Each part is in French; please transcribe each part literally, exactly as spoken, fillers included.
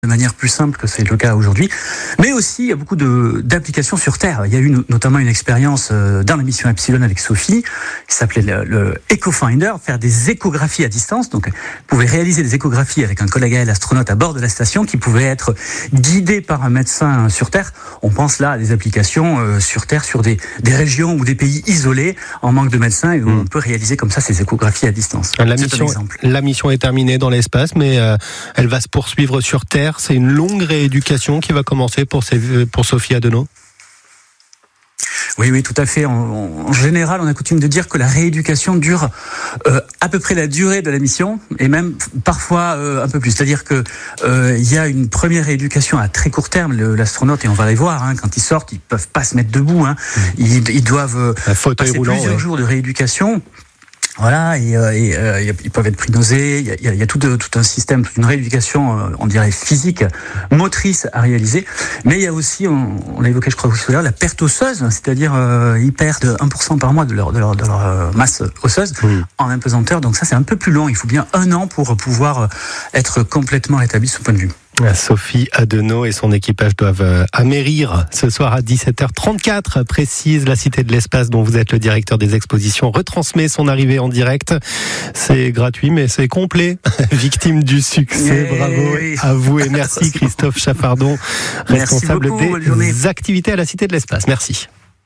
de manière plus simple que c'est le cas aujourd'hui. Mais aussi, il y a beaucoup de, d'applications sur Terre. Il y a eu notamment une expérience euh, dans la mission Epsilon avec Sophie, qui s'appelait le, le EcoFinder, faire des échographies à distance. Donc, vous pouvez réaliser des échographies avec un collègue à elle, astronaute à bord de la station, qui pouvait être guidé par un médecin sur Terre. On pense là à des applications euh, sur Terre, sur des, des régions ou des pays isolés, en manque de médecins, et où mmh. on peut réaliser comme ça ces échographies à distance. La mission, la mission est terminée dans l'espace, mais euh, elle va se poursuivre sur Terre. C'est une longue rééducation qui va commencer pour, ces, pour Sophie Adenau. Oui, oui, tout à fait. En, en général, on a coutume de dire que la rééducation dure euh, à peu près la durée de la mission, et même parfois euh, un peu plus. C'est-à-dire que euh, il y a une première rééducation à très court terme. Le, l'astronaute, et on va les voir, hein, quand ils sortent, ils peuvent pas se mettre debout. Hein. Ils, ils doivent euh, passer roulant, plusieurs ouais. jours de rééducation. Voilà, et, euh, et euh, ils peuvent être pris nausées. Il y a, il y a tout, de, tout un système, toute une rééducation, euh, on dirait physique, motrice à réaliser. Mais il y a aussi, on, on l'a évoqué, je crois tout à l'heure, la perte osseuse, c'est-à-dire euh, ils perdent un pour cent par mois de leur, de leur, de leur masse osseuse mmh. en apesanteur. Donc ça, c'est un peu plus long. Il faut bien un an pour pouvoir être complètement rétabli de ce point de vue. Sophie Adenau et son équipage doivent amérir ce soir à dix-sept heures trente-quatre, précise la Cité de l'Espace dont vous êtes le directeur des expositions, retransmet son arrivée en direct. C'est gratuit mais c'est complet. Victime du succès, yeah, bravo oui. à vous et merci Christophe Chaffardon, responsable beaucoup, des activités à la Cité de l'Espace. Merci.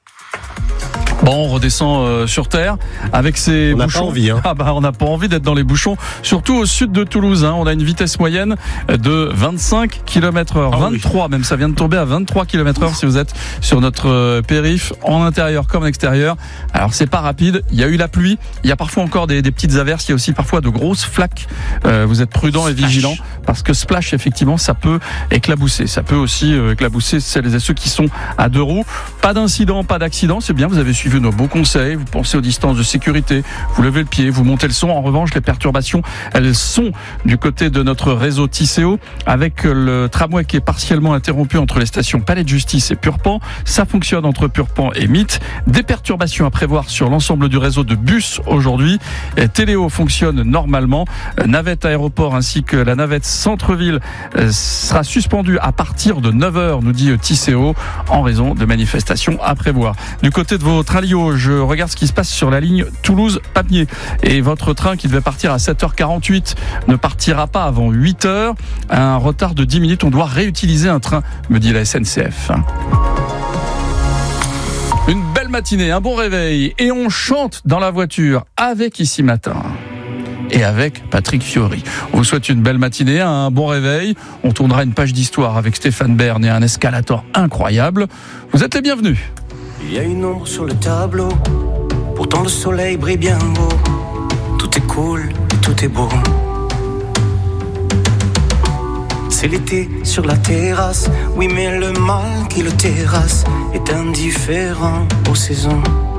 Bon, on redescend euh, sur Terre avec ces on bouchons. On n'a pas envie. Hein. Ah bah, on n'a pas envie d'être dans les bouchons, surtout au sud de Toulouse. Hein. On a une vitesse moyenne de vingt-cinq kilomètres heure, ah, vingt-trois oui. même. Ça vient de tomber à vingt-trois kilomètres heure si vous êtes sur notre euh, périph', en intérieur comme en extérieur. Alors c'est pas rapide. Il y a eu la pluie. Il y a parfois encore des, des petites averses. Il y a aussi parfois de grosses flaques. Euh, vous êtes prudents et vigilants parce que splash, effectivement, ça peut éclabousser. Ça peut aussi euh, éclabousser celles et ceux qui sont à deux roues. Pas d'incident, pas d'accident. C'est bien. Vous avez suivi nos bons conseils, vous pensez aux distances de sécurité, vous levez le pied, vous montez le son. En revanche, les perturbations, elles sont du côté de notre réseau Tisséo, avec le tramway qui est partiellement interrompu entre les stations Palais de Justice et Purpan. Ça fonctionne entre Purpan et Mitte. Des perturbations à prévoir sur l'ensemble du réseau de bus aujourd'hui. Téléo fonctionne normalement. Navette aéroport ainsi que la navette centre-ville sera suspendue à partir de neuf heures, nous dit Tisséo, en raison de manifestations à prévoir. Du côté de vos trains Lio, je regarde ce qui se passe sur la ligne Toulouse-Pamiers. Et votre train qui devait partir à sept heures quarante-huit ne partira pas avant huit heures. Un retard de dix minutes. On doit réutiliser un train, me dit la S N C F. Une belle matinée, un bon réveil. Et on chante dans la voiture avec Ici Matin. Et avec Patrick Fiori. On vous souhaite une belle matinée, un bon réveil. On tournera une page d'histoire avec Stéphane Bern et un escalator incroyable. Vous êtes les bienvenus. Il y a une ombre sur le tableau, pourtant le soleil brille bien beau. Tout est cool et tout est beau. C'est l'été sur la terrasse, oui mais le mal qui le terrasse est indifférent aux saisons.